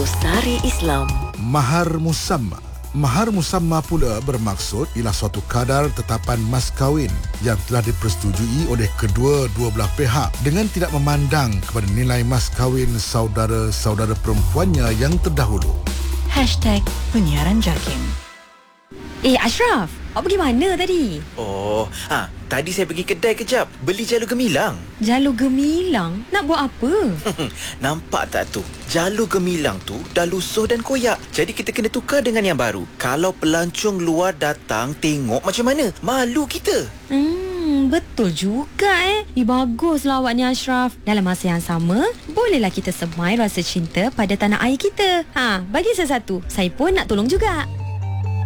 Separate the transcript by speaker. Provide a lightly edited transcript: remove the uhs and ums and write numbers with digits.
Speaker 1: Sari Islam.
Speaker 2: Mahar musamma. Mahar musamma pula bermaksud ialah suatu kadar tetapan mas kahwin yang telah dipersetujui oleh kedua-dua belah pihak dengan tidak memandang kepada nilai mas kahwin saudara-saudara perempuannya yang terdahulu.
Speaker 3: #Penyiaran JAKIM.
Speaker 4: Ashraf, awak pergi mana tadi?
Speaker 5: Tadi saya pergi kedai kejap, beli jalur gemilang.
Speaker 4: Jalur gemilang? Nak buat apa?
Speaker 5: Nampak tak tu? Jalur gemilang tu dah lusuh dan koyak. Jadi kita kena tukar dengan yang baru. Kalau pelancong luar datang, tengok macam mana? Malu kita.
Speaker 4: Betul juga baguslah awak ni Ashraf. Dalam masa yang sama, bolehlah kita semai rasa cinta pada tanah air kita. Bagi saya satu, saya pun nak tolong juga.